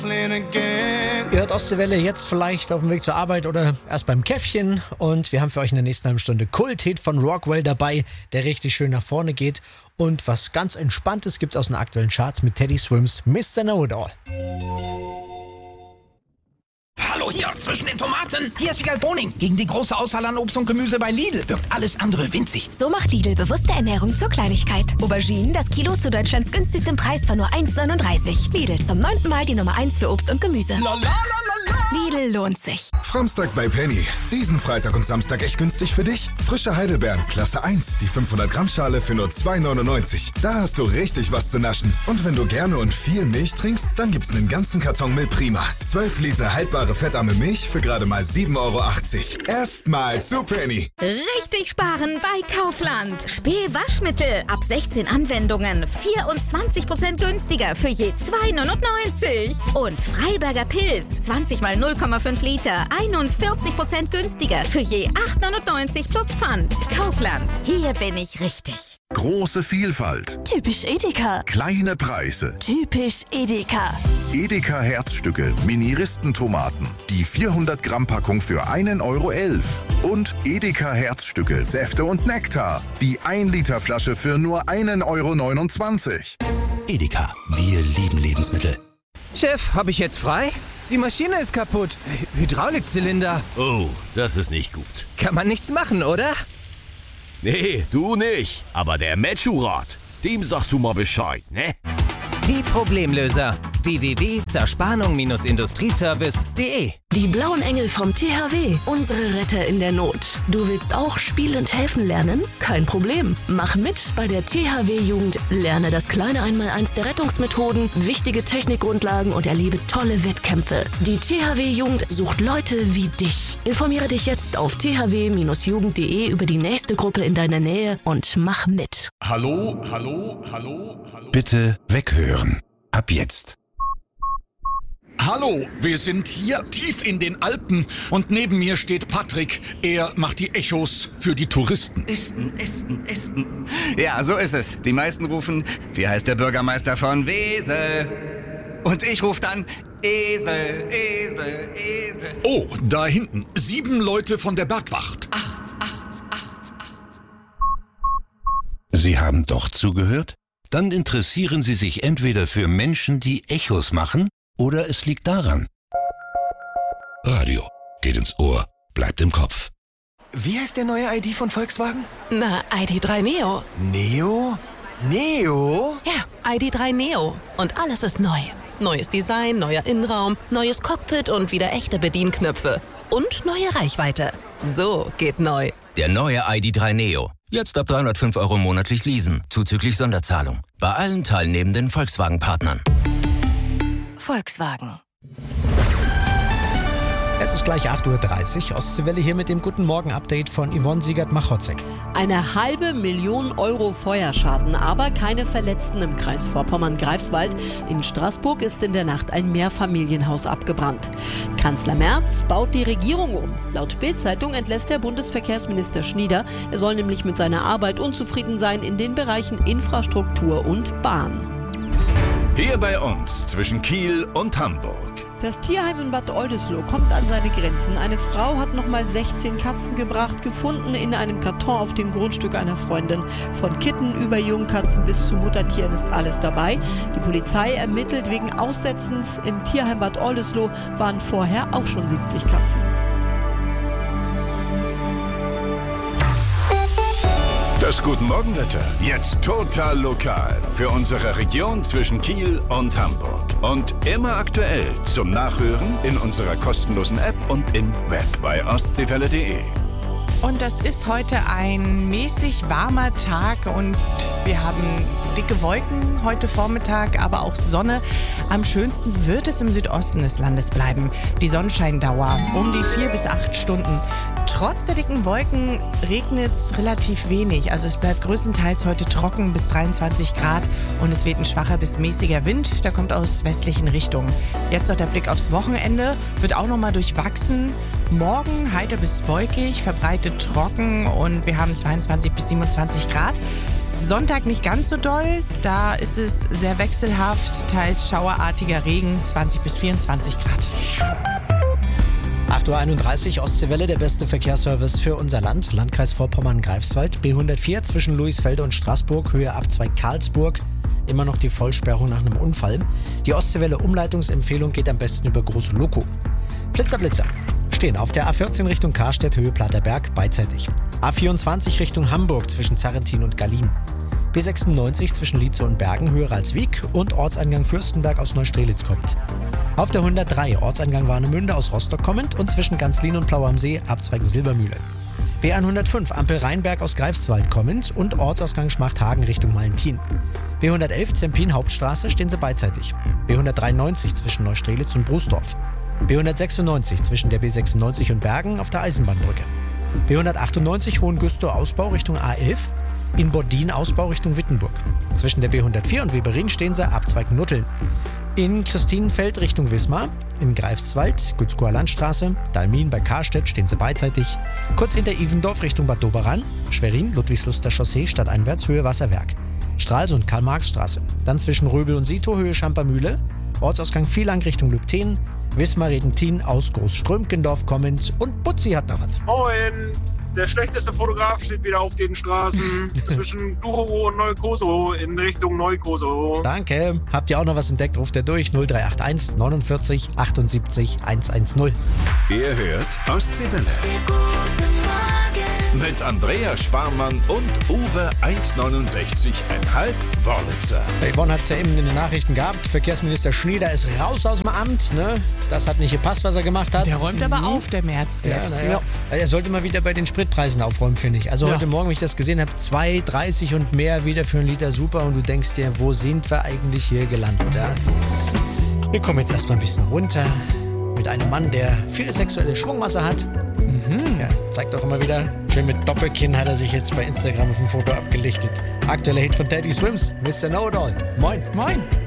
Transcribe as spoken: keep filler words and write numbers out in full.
Ihr hört Ostseewelle jetzt vielleicht auf dem Weg zur Arbeit oder erst beim Käffchen. Und wir haben für euch in der nächsten halben Stunde Kult-Hit von Rockwell dabei, der richtig schön nach vorne geht. Und was ganz Entspanntes gibt's aus den aktuellen Charts mit Teddy Swims Mister Know-It-All. Hallo hier zwischen den Tomaten. Hier ist Wiegald Boning. Gegen die große Auswahl an Obst und Gemüse bei Lidl wirkt alles andere winzig. So macht Lidl bewusste Ernährung zur Kleinigkeit. Auberginen, das Kilo zu Deutschlands günstigstem Preis von nur eins neununddreißig. Lidl, zum neunten Mal die Nummer eins für Obst und Gemüse. La, la, la, la, la. Lidl lohnt sich. Framstag bei Penny. Diesen Freitag und Samstag echt günstig für dich? Frische Heidelbeeren, Klasse eins, die fünfhundert Gramm Schale für nur zwei neunundneunzig. Da hast du richtig was zu naschen. Und wenn du gerne und viel Milch trinkst, dann gibt's einen ganzen Karton Milch Prima. zwölf Liter haltbare fettarme Milch für gerade mal sieben Euro achtzig. Erstmal zu Penny. Richtig sparen bei Kaufland. Spee-Waschmittel ab sechzehn Anwendungen. vierundzwanzig Prozent günstiger für je zwei neunundneunzig. Und Freiberger Pilz. zwanzig mal null Komma fünf Liter. einundvierzig Prozent günstiger für je acht neunundneunzig plus Pfand. Kaufland. Hier bin ich richtig. Große Vielfalt. Typisch Edeka. Kleine Preise. Typisch Edeka. Edeka Herzstücke, Mini-Ristentomaten. Die vierhundert Gramm Packung für einen Euro elf. Und Edeka Herzstücke, Säfte und Nektar. Die ein Liter Flasche für nur einen Euro neunundzwanzig. Edeka, wir lieben Lebensmittel. Chef, habe ich jetzt frei? Die Maschine ist kaputt. Hydraulikzylinder. Oh, das ist nicht gut. Kann man nichts machen, oder? Nee, du nicht. Aber der Metschurat, dem sagst du mal Bescheid, ne? Die Problemlöser. w w w punkt zerspannung industrieservice punkt de. Die blauen Engel vom T H W, unsere Retter in der Not. Du willst auch spielend helfen lernen? Kein Problem. Mach mit bei der T H W-Jugend. Lerne das kleine Einmaleins der Rettungsmethoden, wichtige Technikgrundlagen und erlebe tolle Wettkämpfe. Die T H W-Jugend sucht Leute wie dich. Informiere dich jetzt auf t h w Bindestrich jugend punkt de über die nächste Gruppe in deiner Nähe und mach mit. Hallo, hallo, hallo, hallo. Bitte weghören. Ab jetzt. Hallo, wir sind hier tief in den Alpen und neben mir steht Patrick. Er macht die Echos für die Touristen. Esten, Esten, Esten. Ja, so ist es. Die meisten rufen, wie heißt der Bürgermeister von Wesel? Und ich rufe dann, Esel, Esel, Esel. Oh, da hinten, sieben Leute von der Bergwacht. Acht, acht, acht, acht. Sie haben doch zugehört? Dann interessieren Sie sich entweder für Menschen, die Echos machen, oder es liegt daran. Radio geht ins Ohr, bleibt im Kopf. Wie heißt der neue I D von Volkswagen? Na, I D drei Neo. Neo? Neo? Ja, I D drei Neo. Und alles ist neu. Neues Design, neuer Innenraum, neues Cockpit und wieder echte Bedienknöpfe. Und neue Reichweite. So geht neu. Der neue I D drei Neo. Jetzt ab dreihundertfünf Euro monatlich leasen, zuzüglich Sonderzahlung. Bei allen teilnehmenden Volkswagen-Partnern. Volkswagen. Es ist gleich acht Uhr dreißig. Ostseewelle hier mit dem Guten Morgen-Update von Yvonne Siegert-Machotzek. Eine halbe Million Euro Feuerschaden, aber keine Verletzten im Kreis Vorpommern-Greifswald. In Straßburg ist in der Nacht ein Mehrfamilienhaus abgebrannt. Kanzler Merz baut die Regierung um. Laut Bild-Zeitung entlässt der Bundesverkehrsminister Schnieder. Er soll nämlich mit seiner Arbeit unzufrieden sein in den Bereichen Infrastruktur und Bahn. Hier bei uns zwischen Kiel und Hamburg. Das Tierheim in Bad Oldesloe kommt an seine Grenzen. Eine Frau hat nochmal sechzehn Katzen gebracht, gefunden in einem Karton auf dem Grundstück einer Freundin. Von Kitten über Jungkatzen bis zu Muttertieren ist alles dabei. Die Polizei ermittelt wegen Aussetzens. Im Tierheim Bad Oldesloe waren vorher auch schon siebzig Katzen. Das Guten Morgenwetter. Jetzt total lokal. Für unsere Region zwischen Kiel und Hamburg. Und immer aktuell zum Nachhören in unserer kostenlosen App und im Web bei ostseewelle punkt de. Und das ist heute ein mäßig warmer Tag und wir haben dicke Wolken heute Vormittag, aber auch Sonne. Am schönsten wird es im Südosten des Landes bleiben. Die Sonnenscheindauer um die vier bis acht Stunden. Trotz der dicken Wolken regnet es relativ wenig. Also es bleibt größtenteils heute trocken bis dreiundzwanzig Grad und es weht ein schwacher bis mäßiger Wind. Der kommt aus westlichen Richtungen. Jetzt noch der Blick aufs Wochenende. Wird auch nochmal durchwachsen. Morgen heiter bis wolkig, verbreitet trocken und wir haben zweiundzwanzig bis siebenundzwanzig Grad. Sonntag nicht ganz so doll. Da ist es sehr wechselhaft, teils schauerartiger Regen, zwanzig bis vierundzwanzig Grad. acht Uhr einunddreißig, Ostseewelle, der beste Verkehrsservice für unser Land. Landkreis Vorpommern-Greifswald, B hundertvier zwischen Luisfelde und Straßburg, Höhe Abzweig Karlsburg. Immer noch die Vollsperrung nach einem Unfall. Die Ostseewelle-Umleitungsempfehlung geht am besten über Große Loko. Blitzer, Blitzer. Stehen auf der A vierzehn Richtung Karstedt, Höhe Platterberg, beidseitig. A vierundzwanzig Richtung Hamburg zwischen Zarrentin und Gallien. B sechsundneunzig zwischen Lietzow und Bergen, Höhe Ralswiek und Ortseingang Fürstenberg aus Neustrelitz kommt. Auf der hundertdrei, Ortseingang Warnemünde aus Rostock kommend und zwischen Ganzlin und Plau am See, Abzweig Silbermühle. B hundertfünf, Ampel Rheinberg aus Greifswald kommend und Ortsausgang Schmachthagen Richtung Malentin. B hundertelf, Zempin Hauptstraße, stehen sie beidseitig. B hundertdreiundneunzig zwischen Neustrelitz und Brusdorf. B hundertsechsundneunzig zwischen der B sechsundneunzig und Bergen auf der Eisenbahnbrücke. B hundertachtundneunzig Hohengüstow Ausbau Richtung A elf. In Bordin Ausbau Richtung Wittenburg. Zwischen der B hundertvier und Weberin stehen sie Abzweig Nutteln. In Christinenfeld Richtung Wismar. In Greifswald, Gützkower Landstraße. Dalmin bei Karstedt stehen sie beidseitig. Kurz hinter Ivendorf Richtung Bad Doberan. Schwerin, Ludwigsluster Chaussee stadteinwärts Höhe Wasserwerk. Stralsund, Karl-Marx-Straße. Dann zwischen Röbel und Sito Höhe Schampermühle. Ortsausgang Vielang Richtung Lübten. Wismar-Redentin aus Großströmkendorf kommend und Butzi hat noch was. Moin! Der schlechteste Fotograf steht wieder auf den Straßen zwischen Duchero und Neukosovo in Richtung Neukosovo. Danke. Habt ihr auch noch was entdeckt? Ruft er durch null drei acht eins neunundvierzig achtundsiebzig hundertzehn. Ihr hört Ostseewelle. Mit Andreas Sparmann und Uwe eins neunundsechzig Komma fünf Wörlitzer. Yvonne hat es ja eben in den Nachrichten gehabt. Verkehrsminister Schnieder ist raus aus dem Amt. Ne? Das hat nicht gepasst, was er gemacht hat. Der räumt aber auf, der Merz ja, jetzt. Ja. Er sollte mal wieder bei den Spritpreisen aufräumen, finde ich. Also ja. Heute Morgen, wie ich das gesehen habe, zwei dreißig und mehr wieder für einen Liter Super. Und du denkst dir, wo sind wir eigentlich hier gelandet? Ja? Wir kommen jetzt erstmal ein bisschen runter mit einem Mann, der viel sexuelle Schwungmasse hat. Mhm. Ja, zeigt auch immer wieder. Schön mit Doppelkinn hat er sich jetzt bei Instagram auf dem Foto abgelichtet. Aktueller Hit von Teddy Swims, Mister Know-It-All. Moin. Moin.